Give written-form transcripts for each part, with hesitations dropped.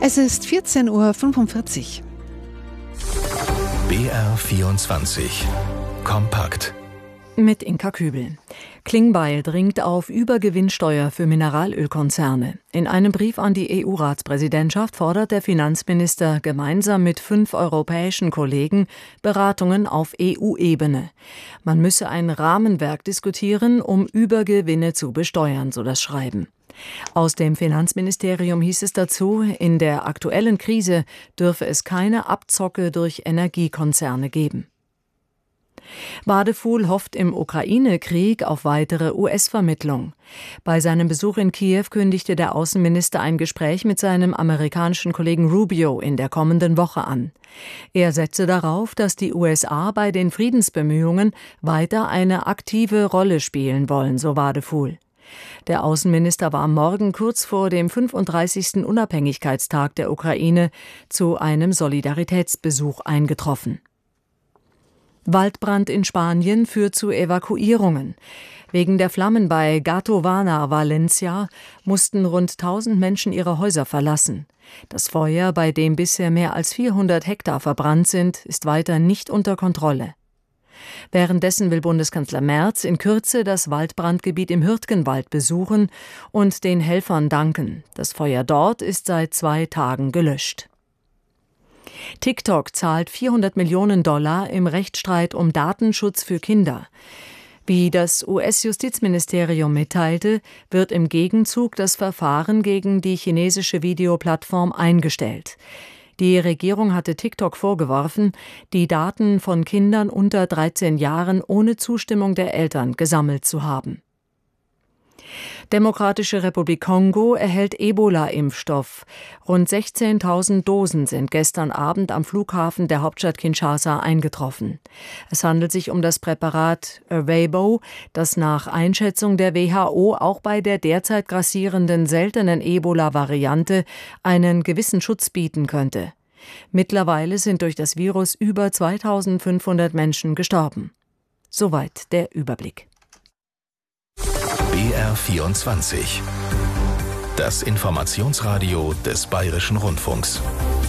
Es ist 14:45 Uhr. BR24 Kompakt. Mit Inka Kübel. Klingbeil dringt auf Übergewinnsteuer für Mineralölkonzerne. In einem Brief an die EU-Ratspräsidentschaft fordert der Finanzminister gemeinsam mit 5 europäischen Kollegen Beratungen auf EU-Ebene. Man müsse ein Rahmenwerk diskutieren, um Übergewinne zu besteuern, so das Schreiben. Aus dem Finanzministerium hieß es dazu, in der aktuellen Krise dürfe es keine Abzocke durch Energiekonzerne geben. Wadefuhl hofft im Ukraine-Krieg auf weitere US-Vermittlung. Bei seinem Besuch in Kiew kündigte der Außenminister ein Gespräch mit seinem amerikanischen Kollegen Rubio in der kommenden Woche an. Er setze darauf, dass die USA bei den Friedensbemühungen weiter eine aktive Rolle spielen wollen, so Wadefuhl. Der Außenminister war morgen kurz vor dem 35. Unabhängigkeitstag der Ukraine zu einem Solidaritätsbesuch eingetroffen. Waldbrand in Spanien führt zu Evakuierungen. Wegen der Flammen bei Gatovana, Valencia, mussten rund 1000 Menschen ihre Häuser verlassen. Das Feuer, bei dem bisher mehr als 400 Hektar verbrannt sind, ist weiter nicht unter Kontrolle. Währenddessen will Bundeskanzler Merz in Kürze das Waldbrandgebiet im Hürtgenwald besuchen und den Helfern danken. Das Feuer dort ist seit 2 Tagen gelöscht. TikTok zahlt $400 Millionen im Rechtsstreit um Datenschutz für Kinder. Wie das US-Justizministerium mitteilte, wird im Gegenzug das Verfahren gegen die chinesische Videoplattform eingestellt. Die Regierung hatte TikTok vorgeworfen, die Daten von Kindern unter 13 Jahren ohne Zustimmung der Eltern gesammelt zu haben. Demokratische Republik Kongo erhält Ebola-Impfstoff. Rund 16.000 Dosen sind gestern Abend am Flughafen der Hauptstadt Kinshasa eingetroffen. Es handelt sich um das Präparat Ervebo, das nach Einschätzung der WHO auch bei der derzeit grassierenden seltenen Ebola-Variante einen gewissen Schutz bieten könnte. Mittlerweile sind durch das Virus über 2.500 Menschen gestorben. Soweit der Überblick. BR24 Das Informationsradio des Bayerischen Rundfunks.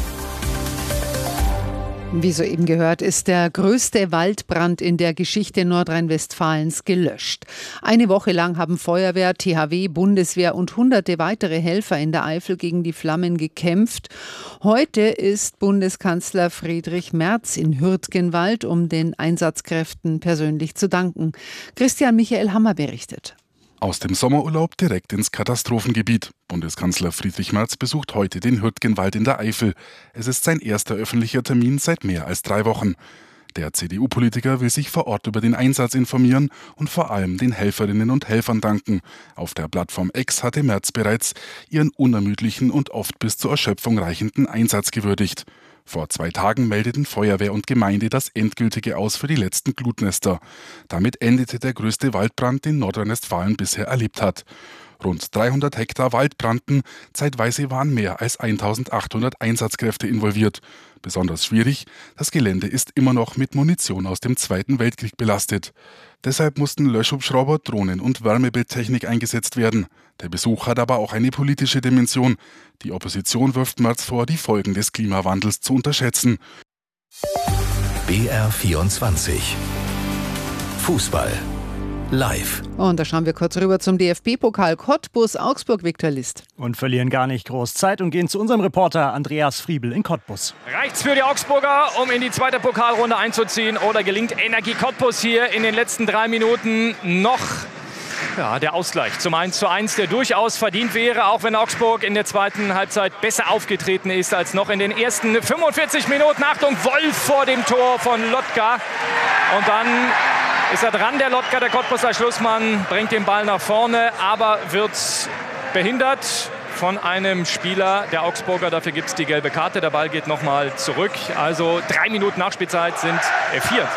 Wie soeben gehört, ist der größte Waldbrand in der Geschichte Nordrhein-Westfalens gelöscht. Eine Woche lang haben Feuerwehr, THW, Bundeswehr und hunderte weitere Helfer in der Eifel gegen die Flammen gekämpft. Heute ist Bundeskanzler Friedrich Merz in Hürtgenwald, um den Einsatzkräften persönlich zu danken. Christian Michael Hammer berichtet. Aus dem Sommerurlaub direkt ins Katastrophengebiet. Bundeskanzler Friedrich Merz besucht heute den Hürtgenwald in der Eifel. Es ist sein erster öffentlicher Termin seit mehr als 3 Wochen. Der CDU-Politiker will sich vor Ort über den Einsatz informieren und vor allem den Helferinnen und Helfern danken. Auf der Plattform X hatte Merz bereits ihren unermüdlichen und oft bis zur Erschöpfung reichenden Einsatz gewürdigt. Vor 2 Tagen meldeten Feuerwehr und Gemeinde das endgültige Aus für die letzten Glutnester. Damit endete der größte Waldbrand, den Nordrhein-Westfalen bisher erlebt hat. Rund 300 Hektar Wald brannten, zeitweise waren mehr als 1800 Einsatzkräfte involviert. Besonders schwierig, das Gelände ist immer noch mit Munition aus dem Zweiten Weltkrieg belastet. Deshalb mussten Löschhubschrauber, Drohnen und Wärmebildtechnik eingesetzt werden. Der Besuch hat aber auch eine politische Dimension. Die Opposition wirft Merz vor, die Folgen des Klimawandels zu unterschätzen. BR24 Fußball live. Und da schauen wir kurz rüber zum DFB-Pokal Cottbus, Augsburg, Viktor List. Und verlieren gar nicht groß Zeit und gehen zu unserem Reporter Andreas Friebel in Cottbus. Reicht's für die Augsburger, um in die zweite Pokalrunde einzuziehen, oder gelingt Energie Cottbus hier in den letzten 3 Minuten noch der Ausgleich zum 1:1, der durchaus verdient wäre, auch wenn Augsburg in der zweiten Halbzeit besser aufgetreten ist als noch in den ersten 45 Minuten. Achtung, Wolf vor dem Tor von Lotka. Und dann ist er dran, der Lotka, der Cottbuser Schlussmann, bringt den Ball nach vorne, aber wird behindert von einem Spieler der Augsburger. Dafür gibt es die gelbe Karte. Der Ball geht nochmal zurück. Also 3 Minuten Nachspielzeit sind 4.